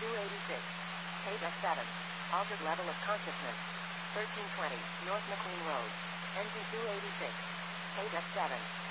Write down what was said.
286. Page F7. Altered level of consciousness. 1320. North McLean Road. NG 286. Page F7.